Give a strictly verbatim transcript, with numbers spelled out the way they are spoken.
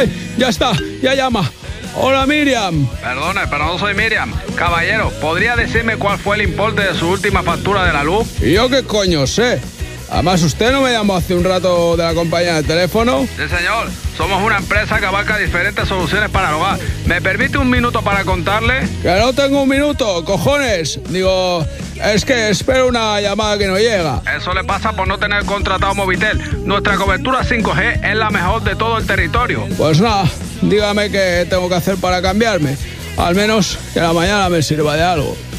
Ya está, ya llama. Hola, Miriam. Perdone, pero no soy Miriam. Caballero, ¿podría decirme cuál fue el importe de su última factura de la luz? ¿Y yo qué coño sé? Además, ¿usted no me llamó hace un rato de la compañía de teléfono? Sí, señor. Somos una empresa que abarca diferentes soluciones para el hogar. ¿Me permite un minuto para contarle? Que no tengo un minuto, cojones. Digo, es que espero una llamada que no llega. Eso le pasa por no tener contratado Movitel. Nuestra cobertura cinco G es la mejor de todo el territorio. Pues nada, dígame qué tengo que hacer para cambiarme. Al menos que la mañana me sirva de algo.